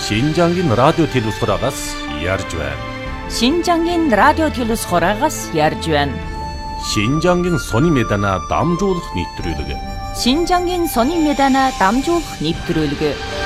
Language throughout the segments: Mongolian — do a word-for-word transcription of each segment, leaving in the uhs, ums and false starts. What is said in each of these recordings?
Шинжангийн радио телевизхораагаас ярьж байна. Шинжангийн радио телевизхораагаас ярьж байна. Шинжангийн сони медана дамжуулах нэвтрүүлэг. Шинжангийн сони медана дамжуулах нэвтрүүлэг.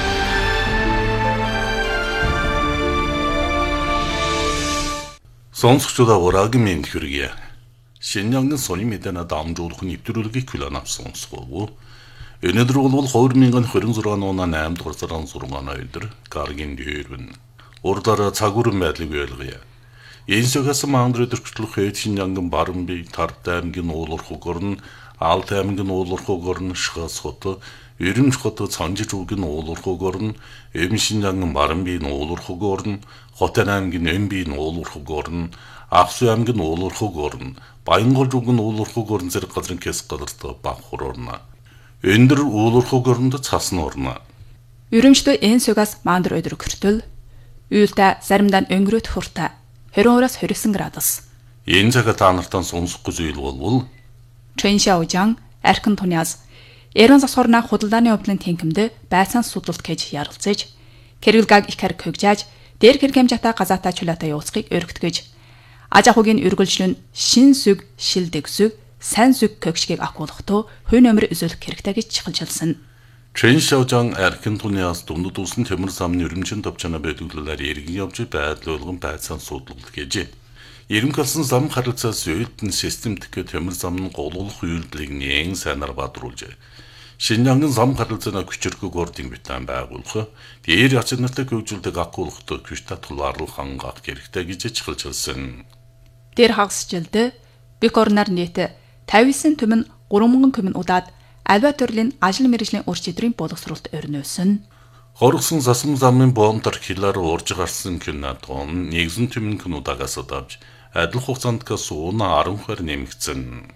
Сонсогчдоо урагийн мэнд хүргэе. Шинжангийн сони медана дамжуулах нэвтрүүлгийг хүлээн авсан сонсгоо. Өнөөдөр бол хоёр мянган двадцать шесть оны eight дугаар сарын six өдөр гаргийн дээрвэн урдаараа цагуурын байдлыг ойлгоё. Энэсээс мангар өдөрчлөх хэд Шинжангийн Барамби, Тард аймгийн уулуурхаг орн, Алт аймгийн уулуурхаг орн, Шгас хот, Эрэмч хот, Цанжиж уугийн уулуурхаг орн, Эм Шинжангийн Барамбийн уулуурхаг орн, Хотын аймгийн Эмбийн уулуурхаг орн, Аксу аймгийн уулуурхаг орн, Баянгол уугийн уулуурхаг орн зэрэг газрын хэсэг газарт Бавхар орно. Өндөр уулуурхаг оронд цасан орно. Өрөмжтөө энэ сугаас мандар өдөр хүртэл уйлда заримдаа өнгөрөөт хурта двадцать ораас двадцать девять градус. Энэ цагт та нартаа сонсохгүй зүйл болвол Чэншаожан архин туниас Эрон засхорна худалдааны өвдлын тэнхимд байцаан судалт гэж ярилцаж кэргэлгаг ихэр көгжааж дээр хэргэмжата газаата чулаата явуулахыг өргөтгөж ажахугийн үргэлжлэн шин сүг шилдэг сүг сайн зүг көгшгийг акуулахдоо хувь нэмэр үзүүлэх хэрэгтэй гэж чиглэлсэн. Чэншаожан архин туниас дундад усан төмөр замны өрөмжин товчона байдуулалаар эргэн явж байдал болгон байцаан судалт гэж. Эренх болсон зам харилцаас уйлдэн системтик төмөр замны голуулах үйлдэлийг нээн сайнаар бадруулж Шинжангийн зам харилцааны хүчирхэг ордын битэн байгуулах, дээр яц нартай хөгжүүлдэг акуулахдоо хүч татгалбарлах хангах хэрэгтэй гэж чиглэлсэн. Тэр хагасжилд бик орнаар нийт тавьсан төмөн three thousand көмөн удаад альва төрлийн ажил мэргэжлийн ур чадрын боловсруулалт өрнөөсөн. Хоргосон засам замын боомтор хилаар уурж гарсан кинатон нэгэн төмөн кинудагаас удавж адил хугацаанд сууна ten хор нэмэгдсэн.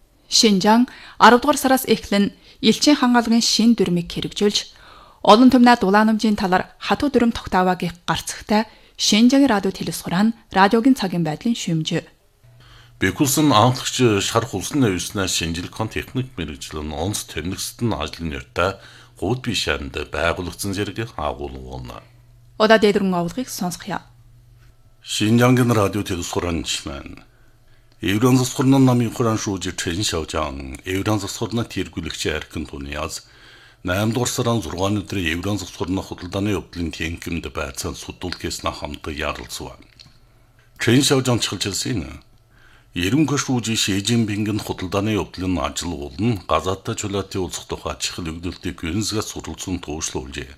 Шинжаан ten дугаар сараас эхлэн элчин хангаалгын шин дүрмийг хэрэгжүүлж олон төмнө дулаанамжийн талаар хатуу дүрм тогтоовагийн гарцагтай Шинжангийн радио телевизхорaan радиогийн цагийн байдлын шүмж. Бэкулсэн анхлагч шарх улсын навснаас шинжилгээ техник мэргэжлэн онц тэмнэгсдэн ажлын нэртэй гууд бишэнд байгуулагдсан зэрэг агуулна. Ода дэдрэн агуулгыг сонсгоё. Шинжангийн радио телевизхорaan чимэн. Еврон засхорны намын хуран шүүж Чэншаожан, Еврон засхорны тэргүүлэгч архин туниас eight дугаар сарын six өдөр Еврон засхорны худалдааны өвдлын тэнхимд байцаан судалгаас хамт ярилцсан. Чэншаожан чиглэлсэн. Эренх шүүжи Шижинпингийн худалдааны өвдлын ажил болон газаатаа чулаатын улсах тухай чихэл өгдөлтийг гүнзгээс суралцсан туушлуулжээ.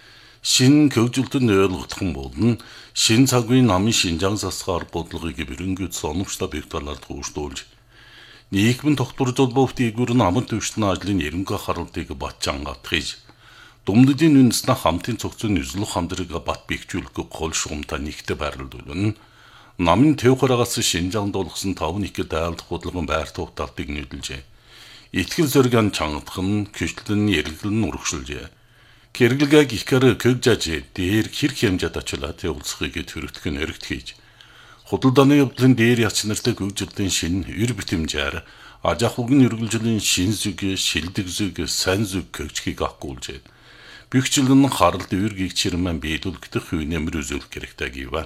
Шин хөгжилтөнд ойлгогдох болон шин цагийн намын Шинжаан засгаар бодлогыг бэрэнгэд соновчтой бэгталаар туушлуулж нийгмийн тогтворж олбов дээгүүр нь аман төвчтөн ажлын эренх харалтыг батчангатгиж думддын үнэснэ хамтын цогцын үзлөх хамдрыг бат бигчүүлэх гол шугамтай нэгтэ байрлуулна. Намын тэвхрагаас Шинжаанд болгосон five нэг дайлдах бодлогын байр тугталтыг нийлжээ. Итгэл зоригийн чангадхан, кэвчлэн, эргэлэн урагшилжээ. Кэргэлгэг ихэр көгжааж дээр хэрэг хэмжээд ачаалаад явуулсхийг төрөгдөх нь өргөт хийж. Худалдааны явдлын дээр яц нартай хөгжилтийн шин эр битэмжээр ажахугийн үргэлжлэлийн шин зүг, шилдэг зүг, сайн зүг көгжгийг акуулжээ. Бигчлэн харалт үргийг чирмэн биелүүлэхдэх хувь нэмэр үзүүлэх хэрэгтэй гэв.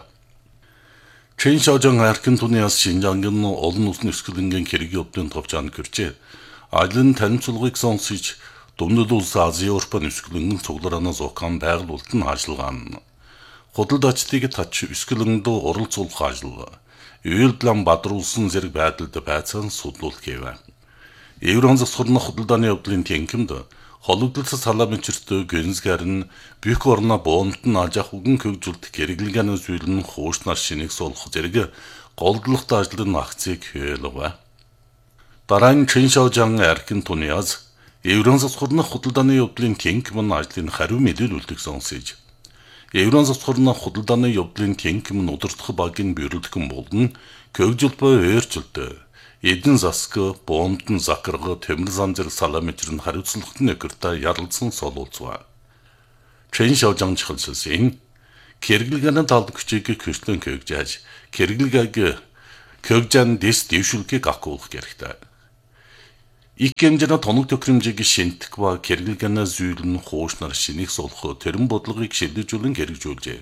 Чэншаожан архин туниас Шинжангийн олон улсын өсгөлөнгийн хэрэг явдлын товчаанд гэрчээ. Ажлын танилцуулгыг сонсож Дундад улс Азийн Европын өсгөлөнгөн цуглараанаас ухаан байгуулалт нь ажиллагаан. Худалдаачдыг тач өсгөлөнд оролцуулах ажил. Уйлдлан бадруулсан зэрэг байдалд байцаан судлуулах гэв. Еврон засхорны худалдааны явдлын тэнхимд хологдолцол салаамчирт гэнзгэр нь бик орно боомт нь ажахугийн хөгжилт гэргэлгэн зүйлэн хуушнаар шинийг суулгах зэрэг голдлохтой ажлын акцийг хийлгэв. Дараа нь Чэншаожан архин туниас Еврон засхорны худалдааны явдлын тэнхим ажлын хариу мэдээлүүлдэг сонсож Еврон засхорны худалдааны явдлын тэнхим удирдах багийн бюролдгон болон хөгжилт буй өөрчлөлт Эдэн заск, боомтон закарга, төмөр зам зэрэг салаамчир нь хариуцлагт нэгэртэй ярилцсан солуулцваа. Чэншаожан чиглэлсэн кэргэлгэн талд хүчийг хөшлөн көгжааж, кэргэлгэг көгжан дэс дэвшүүлгийг акуулах хэрэгтэй. Их хэмжээний тоног төхөөрөмжийг шинтгэх ба хэрэглэгэнэ зүйрлэн хуушнаар шинийг сулах тэрэн бодлогыг шилжүүлэн хэрэгжүүлжээ.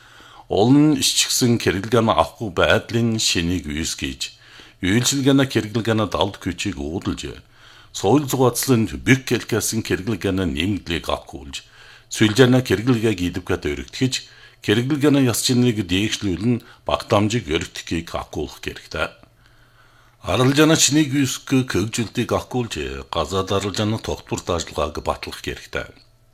Олон ичгсэн хэрэглэгэнэ авахгүй байдлын шинийг үйсгэж, үйлчилгэнэ хэрэглэгэнэ далд күчийг уудалжээ. Соёл зугаацлын бэг кэлкэсэн хэрэглэгэнэ нэмэгдлийг авахгүйж, сүлжэнэ хэрэглэгийг идэвхтэй өргөтгөж, хэрэглэгэнэ яс чинийг дээшлүүлэн багтаамжийг өргөтгөхийг авахгүйх хэрэгтэй. Аралжана чинийг үйсгэх хөгжилтийг авахгүйж, газаад аралжана тогтвор даажлагааг батлах хэрэгтэй.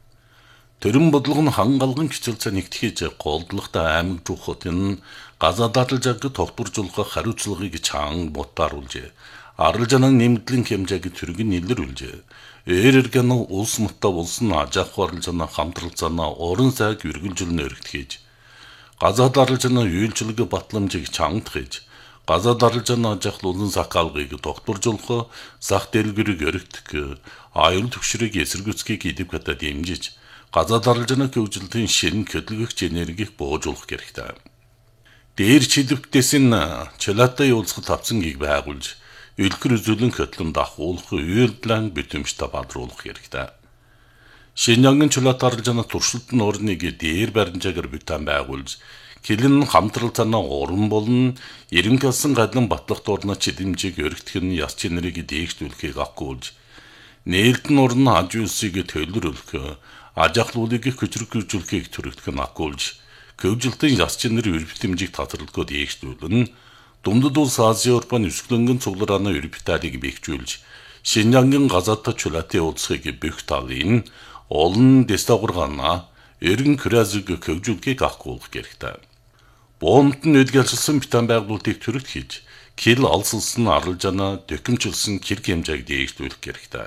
Тэрэн бодлого нь хангалган хичээлцээ нэгтгэж голдлогтой аймаг жухотын газаад аралжааг тогтворжуулах хариуцлагыг чаан ботааруулжээ. Аралжанан нэмэгдлийн хэмжээг түргэн илрүүлжээ. Эрэргэн улс мутта улсын ажаах аралжана хамтралцаана орон сайг үргэлжлэн өргөтгөж, газаад аралжана үйлчлэг батламжийг чангатгаж, газаад аралжана ажаахлуулан сакалгыг тогтворжуулах зах дэлгэрийг өргөтгөх, аюул түвшрийг эсэргүүцгийг идэвхтэй дэмжиж, газаад аралжана хөгжилтийн шин хөдөлгөгч энергийг буужуулах хэрэгтэй. Дээр чидэвтээс нь чилаатай уулзалт авцангийг байгуулж, үлгэр үзүүлэн хөтлөн дахуулах үйлдэлэн бүтэмжтэй бадруулах хэрэгтэй. Шинжангийн чилаатай аралжана туршилтын орныг дээр баримжаагаар бүтээн байгуулж, Килэн хамтралцаана уран болон эренкалсан гадлан батлах дурна чидэмжийг өргөтгөх нь яс чинэрийг дээшлүүлэхийг авахгүйж, нээлтэн уран аж үйлсийг төлөвлөрөх, ажаахлуулыг хүчрхэгжүүлэхийг төрөгдөх нь авахгүйж, хөгжилтийн яс чинэр өрбөтөмжийг татварлахад дээшлүүлэн, Дундад улс Азийн Европын өсгөлөнгөн цугларааны өрбөтөлийг бэхжүүлж, Шинжангийн газаатай чулаатын уулзахыг бүх талын олон дэстагургаана эрен крязыг хөгжүүлэхийг авахгүйх хэрэгтэй. Боомт нь үйлгэлжилсэн битэн байгуулалтыг төрөгдөхөж, кил алсалсан аралжана дөхөмжилсэн хэрэг хэмжээг дээшлүүлэх хэрэгтэй.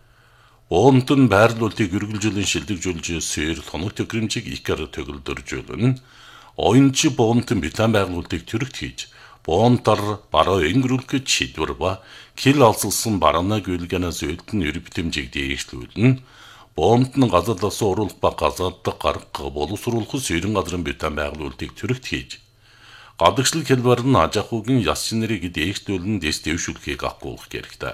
Боомт нь байрлуулалтыг үргэлжлүүлэн шилжүүлж, сэр тоног төхөөрөмжийг икар төгөлдөржүүлэн, оюунчи боомт нь битэн байгуулалтыг төрөгдөхөж, боомтар бараа өнгөрүүлэх шийдвэр ба кил алсалсан бараанаа гүйлгэнэ зөөлтөн өрбөтөмжийг дээшлүүлэн, боомт нь газаадаас уруулах ба газаадд гарах боловсруулах сэрэн газрын битэн байгуулалтыг төрөгдөхөж, гадагшлал хэлбэр нь ажаахуугийн яс чинэрийг дээшлүүлэн дэс дэвшүүлэхийг авахгүйх хэрэгтэй.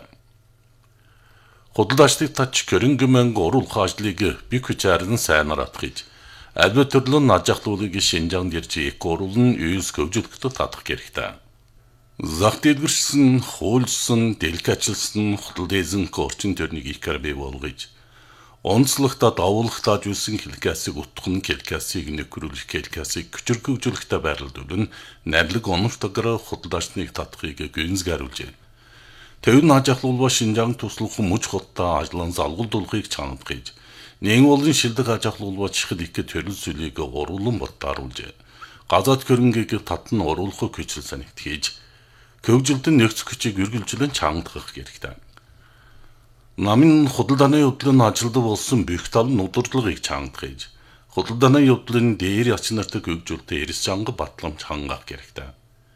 Худалдаачдыг тач көрөнгөмөн уруулах ажлыг бик хүчээр нь сайнаар атгаж, альва төрлөн ажаахлуулыг Шинжаан дэрж эк уруулан үйлс хөгжүүлэхэд татах хэрэгтэй. Зах дэлгэрсэн, хуульсан, деликатчилсан, худалдаазан орчин төрнийг икар бий болгож, онцлогтой давуулгатаа зүйлсэн хэлкасыг утган хэлкасыг нөхрүүлэх хэлкасыг хүчрхэгжүүлэхтэй байрлуулан нарлиг оновтогоор худалдаачныг татахыг гүнзгийруулжээ. Тэвэн ажаахлуулва Шинжаан туслах муж хоттой ажлан залгуулдуулахыг чанадгаж, нэн олон шилдэг ажаахлуулва чихэл их төрөл зүйлийг уруулан ботааруулжээ. Газаад хөрөнгийг татан уруулах хүчрэл санагдхийж, хөгжилтэн нөхцөх хүчийг үргэлжлэн чангадгах хэрэгтэй. Намын худалдааны явдлын ажилд болсон бүх тал нь удирдлагыг чангадгаж, худалдааны явдлын дээр яч нартай хөгжүүлэлтэд эрс чанга батламж хангах хэрэгтэй.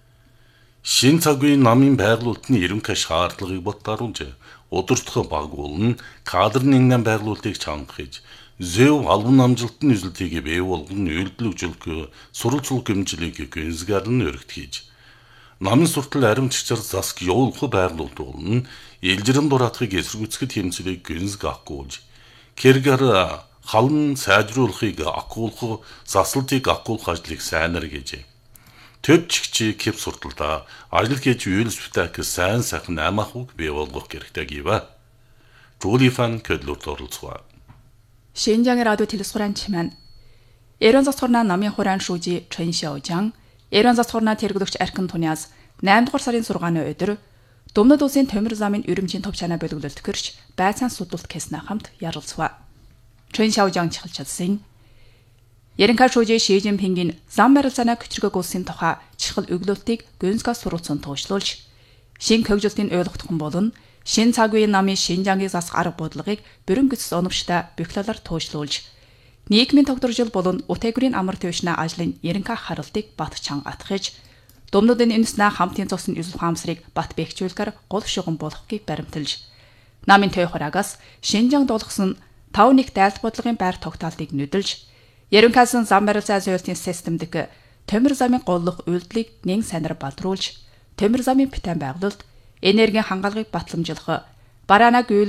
Шин цагийн намын байгуулалтын ерөнхий шаардлагыг ботааруулж, удирдах багуулна кадрын нэгэн байгуулалтыг чангахж, зөв албан амжилтын үзэлтийг бий болгон үйлдэлжүүлэх сурвалжлах хэмжлийг гүнзгийр нь өргөтгөж, намын суртал аримччаар засаг явуулах байгуулалт болно, илжирэн дураатхыг эсэргүүцэхэд хэмцэлийг гүнзг авахгүйж, кэргээр халан сайжруулахыг авахгүйх, заслалтыг авахгүйх ажлыг сайнаар гэжээ. Төв чигчи кеп сурталдаа ажил хийж үйлс бүтээх сайн сайхан амаахыг бий болгох хэрэгтэй гэвэ. Жулифан көдлөрт оролцгоо. Шинжаан радио телесуран чимэн. Эрен засгорна намын хураан шүүжи Чэн Шяожан, Эрен засгорна тэргүүлэгч Аркин Туниас наймд дугаар сарын сургааны өдөр Думнад улсын Төмөр замын өрөмжийн товчаана бөлгөлөлт гэрч байцаан судалт кэснэ хамт ярилцгаа. Чэн Шяожан чихэлчилсэн. Ерөнхий шүүжи Ши Жинпингийн зам барилцааны көчргөг улсын тухай чихэл өглөлтийг гүнзгээс сурвалжсан туушлуулж, шин хөгжилтийн ойлгохдхон болон шин цаг үеийн намын Шинжаангийн засах арга бодлогыг бүрэн гэс оновчтой бэхлэлээр туушлуулж, нийгмийн тогтворжил болон утэгрийн амар төвшнө ажлын ерөнхий харалтыг бат чанга атгаж, Думнуудын энэснэ хамтын зогсон эзэл хаамсрыг бат бэхжүүлэхээр гол шугам болохыг баримталж, намын төв хураагаас Шинжаан дуулгасан тав нэг дайлт бодлогын байр тогтоолтыг нүдэлж, ерөнхийсэн зам барилцаа зөөлтийн системдик Төмөр замын голлох үйлдэлийг нэн санаар балруулж, Төмөр замын битэн байгуулалт энергийн хангалгыг батламжуулах, Баранаг үйл